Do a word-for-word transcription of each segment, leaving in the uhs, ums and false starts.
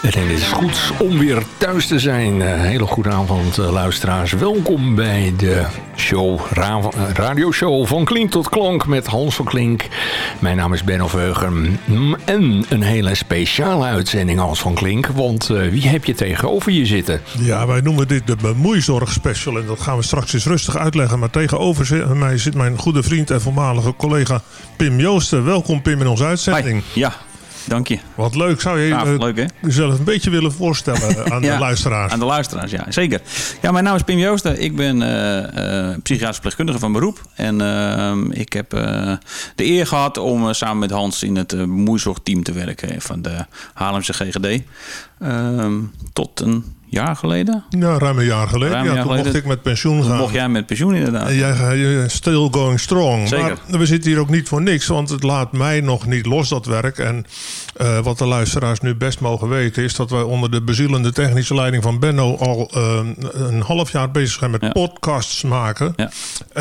En het is goed om weer thuis te zijn. Uh, hele goede avond, uh, luisteraars. Welkom bij de show, ra- radioshow van Klink tot Klank met Hans van Klink. Mijn naam is Benno Veugen. En een hele speciale uitzending, Hans van Klink. Want uh, wie heb je tegenover je zitten? Ja, wij noemen dit de bemoeizorg special. En dat gaan we straks eens rustig uitleggen. Maar tegenover mij zit mijn goede vriend en voormalige collega Pim Joosten. Welkom Pim in onze uitzending. Hi. Ja. Dank je. Wat leuk. Zou je ja, uh, leuk, jezelf een beetje willen voorstellen aan ja, de luisteraars? Aan de luisteraars, ja. Zeker. Ja, mijn naam is Pim Joosten. Ik ben uh, uh, psychiatrisch verpleegkundige van beroep. En uh, ik heb uh, de eer gehad om uh, samen met Hans in het uh, bemoeizorgteam te werken van de Haarlemse G G D. Uh, tot een jaar geleden? Ja, ruim een jaar geleden. Ruim ja, jaar toen geleden. mocht ik met pensioen gaan. Toen mocht jij met pensioen inderdaad. En jij, jij still going strong. Zeker. Maar we zitten hier ook niet voor niks, want het laat mij nog niet los, dat werk. En uh, wat de luisteraars nu best mogen weten is dat wij onder de bezielende technische leiding van Benno al uh, een half jaar bezig zijn met ja. podcasts maken. Ja. Uh,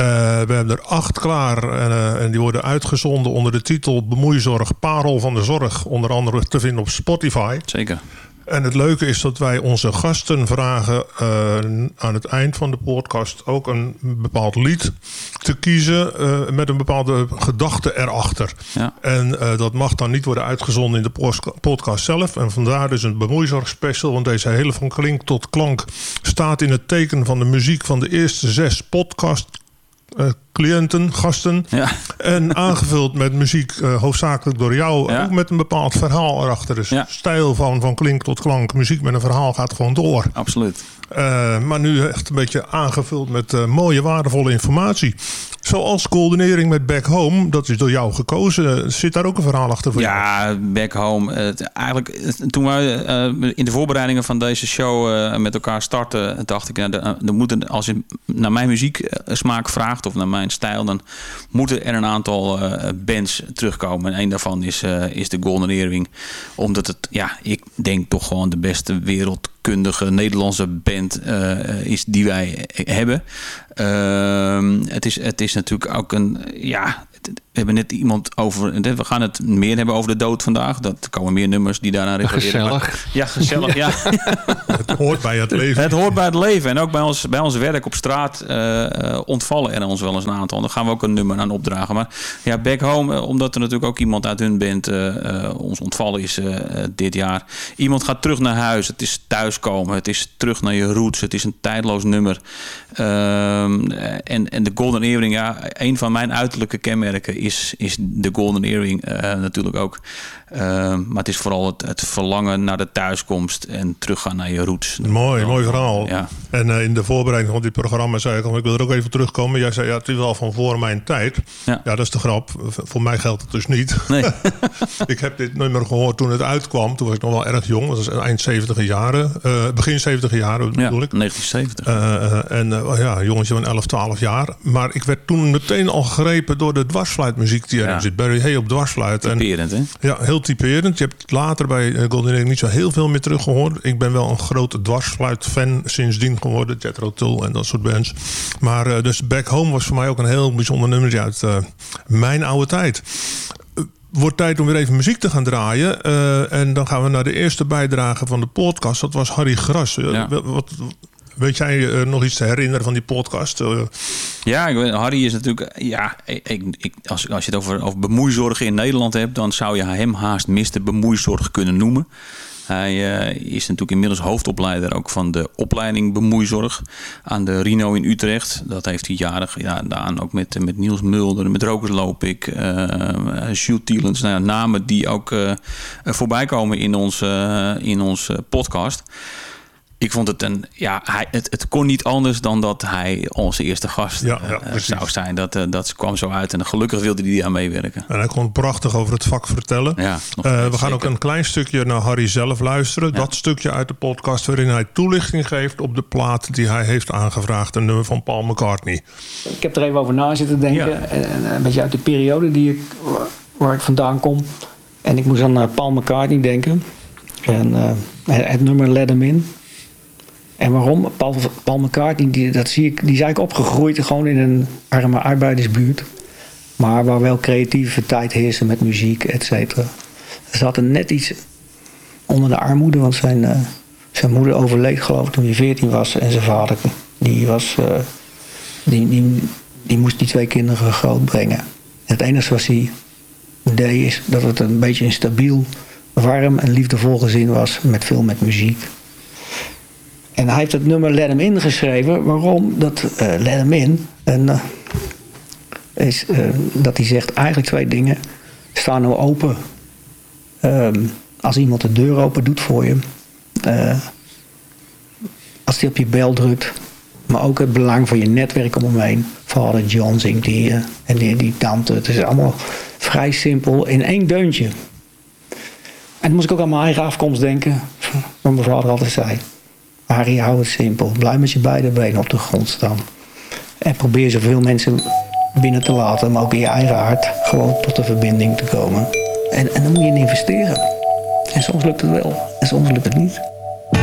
we hebben er acht klaar en, uh, en die worden uitgezonden onder de titel Bemoeizorg, Parel van de Zorg. Onder andere te vinden op Spotify. Zeker. En het leuke is dat wij onze gasten vragen uh, aan het eind van de podcast ook een bepaald lied te kiezen uh, met een bepaalde gedachte erachter. Ja. En uh, dat mag dan niet worden uitgezonden in de post- podcast zelf. En vandaar dus een bemoeizorg special, want deze hele van klink tot klank staat in het teken van de muziek van de eerste zes podcast Uh, cliënten, gasten. Ja. En aangevuld met muziek uh, hoofdzakelijk door jou. Ja. Ook met een bepaald verhaal erachter. Dus ja. stijl van, van klink tot klank. Muziek met een verhaal gaat gewoon door. Absoluut. Uh, maar nu echt een beetje aangevuld met uh, mooie, waardevolle informatie. Zoals coördinering met Back Home. Dat is door jou gekozen. Zit daar ook een verhaal achter voor ja, jou? Ja, Back Home. Uh, eigenlijk, toen wij uh, in de voorbereidingen van deze show uh, met elkaar starten, dacht ik, nou, de, de moeten, als je naar mijn muzieksmaak vraagt of naar mijn stijl, dan moeten er een aantal uh, bands terugkomen. En een daarvan is, uh, is de Golden Earring. Omdat het, ja, ik denk toch gewoon de beste wereldkundige Nederlandse band uh, is die wij hebben. Uh, het, is, het is natuurlijk ook een, ja, we hebben net iemand over, we gaan het meer hebben over de dood vandaag. Dat komen meer nummers die daarna refereren. Gezellig. Ja, gezellig, ja. Het hoort bij het leven. Het hoort bij het leven. En ook bij ons, bij ons werk op straat uh, ontvallen er ons wel eens een aantal. Daar gaan we ook een nummer aan opdragen. Maar ja, Back Home, uh, omdat er natuurlijk ook iemand uit hun band uh, uh, ons ontvallen is uh, dit jaar. Iemand gaat terug naar huis. Het is thuiskomen. Het is terug naar je roots. Het is een tijdloos nummer. Uh, en, en de Golden Earring, ja, een van mijn uiterlijke kenmerken is, is de Golden Earring uh, natuurlijk ook. Uh, maar het is vooral het, het verlangen naar de thuiskomst en teruggaan naar je roots. Mooi, mooi verhaal. Ja. En uh, in de voorbereiding van dit programma zei ik, ik wil er ook even terugkomen. Jij zei, ja, het is wel van voor mijn tijd. Ja, ja dat is de grap. Voor mij geldt het dus niet. Nee. Ik heb dit nummer gehoord toen het uitkwam. Toen was ik nog wel erg jong. Dat was eind zeventiger jaren. Uh, begin zeventiger jaren bedoel ja, ik. negentien zeventig. Uh, uh, en uh, ja, jongetje van elf, twaalf jaar. Maar ik werd toen meteen al gegrepen door de dwarsfluitmuziek die erin ja. zit. Barry Hay op dwarsfluit. Typerend, hè? Ja, heel typerend. Je hebt later bij Golden Earring niet zo heel veel meer teruggehoord. Ik ben wel een grote dwarsfluit-fan sindsdien geworden. Jethro Tull en dat soort bands. Maar uh, dus Back Home was voor mij ook een heel bijzonder nummer uit uh, mijn oude tijd. Uh, wordt tijd om weer even muziek te gaan draaien. Uh, en dan gaan we naar de eerste bijdrage van de podcast. Dat was Harry Gras. Uh, ja. Wat... Weet jij uh, nog iets te herinneren van die podcast? Uh, ja, ik weet, Harry is natuurlijk... Ja, ik, ik, als, als je het over, over bemoeizorg in Nederland hebt, dan zou je hem haast mister Bemoeizorg kunnen noemen. Hij uh, is natuurlijk inmiddels hoofdopleider ook van de opleiding bemoeizorg aan de Rino in Utrecht. Dat heeft hij jaren gedaan, ook met, met Niels Mulder, met Rokers Lopik, uh, Jules Tielens. Nou ja, namen die ook uh, voorbij komen in onze uh, in ons podcast. Ik vond het een... Ja, hij, het, het kon niet anders dan dat hij onze eerste gast ja, ja, uh, zou zijn. Dat, uh, dat kwam zo uit. En gelukkig wilde hij aan meewerken. En hij kon prachtig over het vak vertellen. Ja, uh, we gaan zeker ook een klein stukje naar Harry zelf luisteren. Ja. Dat stukje uit de podcast waarin hij toelichting geeft op de plaat die hij heeft aangevraagd. Een nummer van Paul McCartney. Ik heb er even over na zitten denken. Ja. En een beetje uit de periode die ik, waar ik vandaan kom. En ik moest aan Paul McCartney denken. En uh, het nummer Let Him In. En waarom? Paul, Paul McCartney, die, dat zie ik, die is eigenlijk opgegroeid gewoon in een arme arbeidersbuurt. Maar waar wel creativiteit heerste met muziek, et cetera. Ze hadden net iets onder de armoede. Want zijn, uh, zijn moeder overleed geloof ik toen hij veertien was. En zijn vader die, was, uh, die, die, die moest die twee kinderen grootbrengen. En het enige wat hij deed is dat het een beetje een stabiel, warm en liefdevol gezin was. Met veel met muziek. En hij heeft het nummer Let 'Em In geschreven. Waarom? Dat uh, Let 'Em In... En, uh, is uh, dat hij zegt eigenlijk twee dingen. Sta nou open. Um, als iemand de deur open doet voor je. Uh, als hij op je bel drukt. Maar ook het belang van je netwerk om hem heen. Vader John zingt die. Uh, en die, die tante. Het is allemaal vrij simpel. In één deuntje. En dan moest ik ook aan mijn eigen afkomst denken. Wat mijn vader altijd zei. Harry, hou het simpel. Blijf met je beide benen op de grond staan. En probeer zoveel mensen binnen te laten, maar ook in je eigen hart gewoon tot de verbinding te komen. En, en dan moet je in investeren. En soms lukt het wel, en soms lukt het niet.